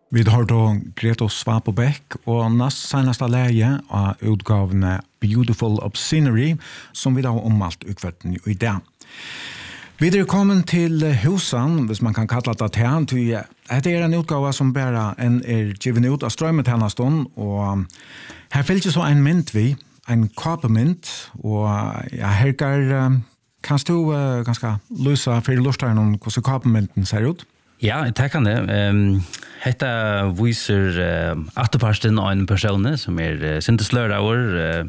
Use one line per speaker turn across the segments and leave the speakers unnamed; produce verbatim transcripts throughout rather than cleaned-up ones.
Vi har då Greta Svapobeck och näst senaste läge av utgavene Beautiful Obscenery som vi då omalt ukvarten i dag. Vidare kommer till husan, hvis man kan kalla det här. Det är en utgave som bara en är given ut av strömmetennaston och här finns så en mynt vi, en kapemynt och jag herkar kan du uh, ganska lösa för lustaren om hur kapemynten ser ut?
Ja, det kan det. Um, Hetta viser uh, atterparsten av en person som er uh, sinteslørauer, uh,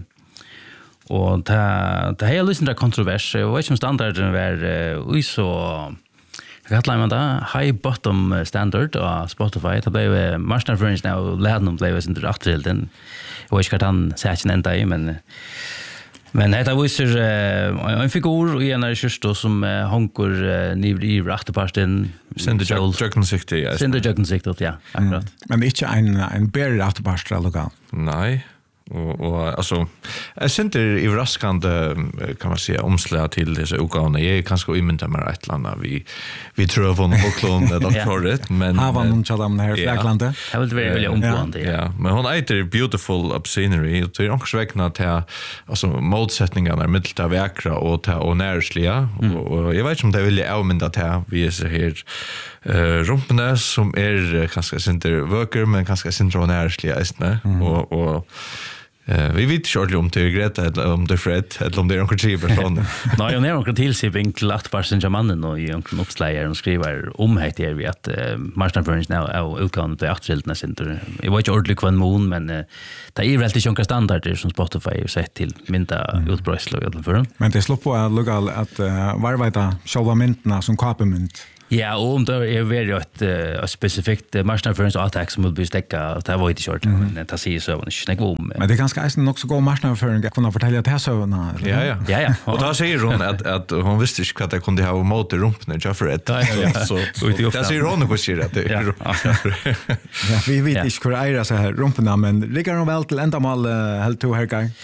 og det er jo litt kontrovers, og ikke om standarden var uh, ui så, hva kallar man det, high bottom standard av Spotify, det ble jo uh, marsknadsføringen av leden ble jo sinter atterhilden, jeg vet ikke hva han ser ikke enda i, men Men det viser uh, en figur i en av kyrstå som uh, honker uh, nivr i ratteparsten.
Sinde jøkkensiktig.
Sinde jøkkensiktig, ja, akkurat.
Mm. Men ikke en, en bedre ratteparst eller
Nej. Och, och alltså jag syns i raskande kan man säga omslag till dessa utgåvor. Jag kanske imynta mig ett landa vi vi tror på något klon eller förut men
har man inte dem här Flacklande.
Jag vill väl vilja omgående.
Ja, men hon heter Beautiful Obscenery och det är också vägna till alltså motsättningarna mellan det vackra och det och närsliga och jag vet inte om det vill avmynda till vi är så här Uh, rumpene som er kanskje sinter vøker, men kanskje sinter nærslige eisne. Mm. Og, og uh, vi vet ikke om det er Greta, eller om det er Fred, eller om det er noen tre personer.
Nei, og det er noen tilsiping til at bare mannen og i noen oppsleier og skriver om heit er vi at uh, marsknadsføringen er utgående til aktuellene sinter. Jeg var ikke ordentlig hva en mån, men uh, det er vel ikke noen standarder som Spotify har sett til mynda mm. utbrøysel og utenfor.
Men det slår på at lukka at uh, varveita sjálva myndene som kapemynd.
Ja, og om det er veldig et uh, spesifikt uh, marsknadsføringsattack som vil bli stekket, det var ikke kjørt, mm. men det sier så, ikke snakke om.
Men det er ganske eisen nok så god marsknadsføring å kunne fortelle det her søvnene.
Ja, ja.
ja, ja.
Og da sier hun at, at hun visste ikke hva det kunne ha mot i rumpene, Jaffred.
Ja, ja, ja.
Så, så, så det sier hun ikke sier at det er
rumpene. Ja, vi vet ikke hvor eier seg her rumpene, men ligger hun vel til enda mal uh, helt to her gang?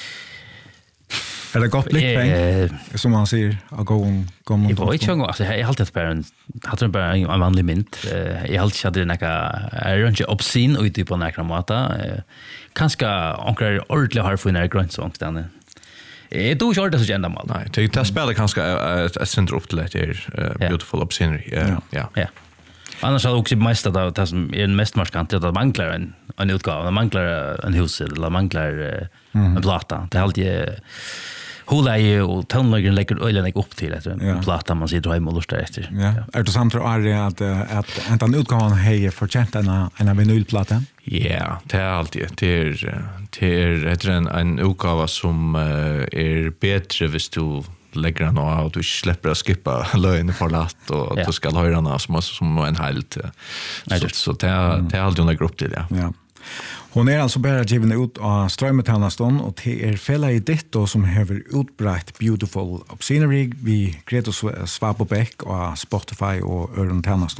Er det godt blikkpeng, eh, som man sier, å gå om gå om
Jeg var ikke altså, jeg har alltid bare en, hadde bare en, en vanlig mynt. Jeg har alltid hatt noe, jeg er ikke oppsyn ute på noen måte. Kanskje omkring ordentlig har funnet grønnsångstene. Jeg tror ikke ordentlig så kjent mål.
Nei, det, det spiller kanskje et synder opp til et uh, Beautiful Obscenery. Uh, ja.
ja. Annars har det också mest att det som är mest markant att det manglar en en utgåva, det manglar en hus eller det manglar mm. en plata. Det är alltid hula ju och tonlagen lägger ölen upp till det en ja. plata man sitter hemma och lustar efter.
Ja. Är det samtidigt är det att att att den utgåvan har förtjänt en en vinylplata?
Ja, det är alltid det är det är en en utgåva som är bättre hvis du lägger den av och du släpper att skippa lögn för latt och ja. du ska höra den som som en helt så så det är det är alltid en grupp till det.
Ja. Hon är alltså bara given ut av strömmetennaston och det är fälla i ditto som har utbrett Beautiful Obscenery vid Greta Svapobeck och Spotify och Öron Tennaston.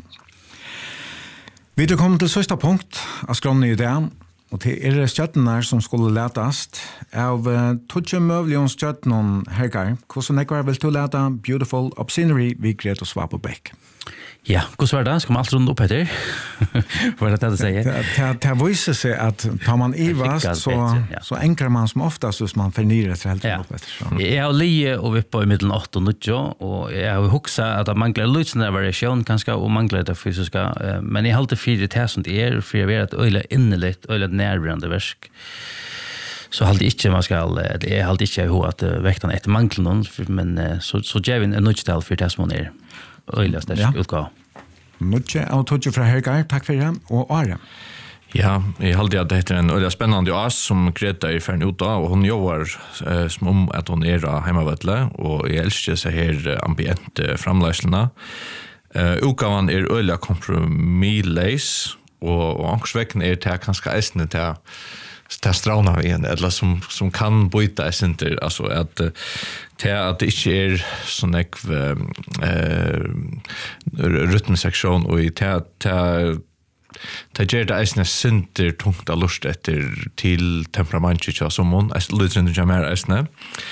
Vi kommer till sista punkt av skrånne i det. Og det er stjøttene som skulle letast av tjugo miljoner stjøttene hergar. Hvordan er vil du lete Beautiful Obscenery vid Greta Svapobeck?
Ja, hvordan var det? Skal man alt rundt opp etter? Hva er det det sier?
Det viser seg at tar man i vast, så, så enkler man som oftast hvis man fornyer etter helt opp etter.
Jeg har lige og vippa i middelen åtte og nitjo, og jeg har huksa at det mangler lydsende variasjon kanskje, og mangler det fysiska, men jeg halte fire det som det er, for jeg vet at øyla innelitt, øyla nærbrande versk. Så halte ikke man skal, jeg halte ikke ho at vektan etter mangler noen, men så, så gjør vi en nødtall for det som er øyla sterk ja. utgave.
Nødtje av tjugo fra Hergar, takk for det, og Are.
Ja, jeg halte at det er en øyla spennende as som Greta er ferdig ut av, og hun jobber eh, som om at hun er hjemmevettle, og jeg elsker seg her ambiente framleislene. Uh, Utgaven er øyla kompromilleis, og, og angsvekken er til kanskje eisende til til strauna igen eller som som kan byta center alltså att till att det inte är sån ek eh rytmsektion och i till till Det gjør det eisne sinter tungt av lust etter til temperamentet som hon, lydsynder kommer eisne.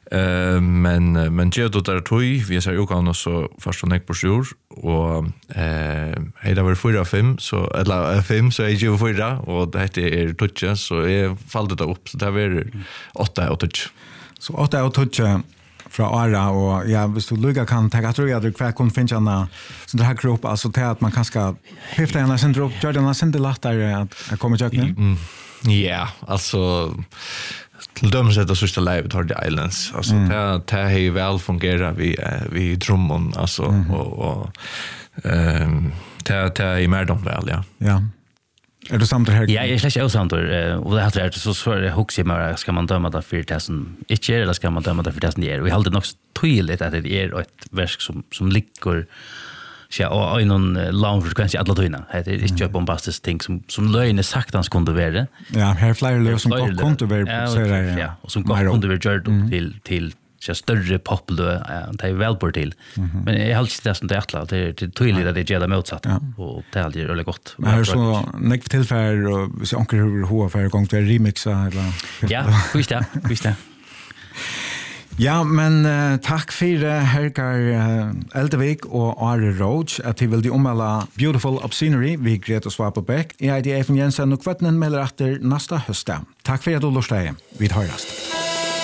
Uh, men men jag då där tog vi ser ju kan så först och på sjur och eh hej det var fyra fem så eller fem så är ju fyra och det är touch så är fallet det upp så det var åtta och touch.
Så åtta och touch fra Ara och ja hvis du lugga kan ta tror jag det kvar kan finna så det här grupp alltså till att man kan ska häfta en sen drop Jordan sen det lättare att komma jag nu.
Ja, alltså till döms att så ska live tar the islands alltså det det har väl fungerar vi vi trummon alltså mm. och och ehm det det är mer dom väl ja.
Ja. Är du samt här?
Ja, jag släcker också och och det heter så så är det hooks mer ska man döma det för testen. Inte eller ska man döma det för testen är. Vi håller nog tydligt att det är ett verk som som ligger ja och någon lång frekvens alla tyna. Det är inte ett bombastiskt ting som som lögner sagt han skulle vara.
Ja, här flyger det som kom kunde vara så där.
Ja, och som kunde vara gjort till till så större populär det är väl på till. Men jag har inte det som det är det är tydligt att det är det motsatta och det är det gott.
Men här så näck tillfälle och så onkel hur hur för gång till remixa eller.
Ja, visst det, visst det.
Ja, men uh, tack för uh, Herkar uh, Eldevik och Are Roach att vi vill de omalla Beautiful Obscenery vi Greta Swappleback. I I D F Jensen och kvartnen melder efter nästa höst. Tack för att du lustade. Vi hörs.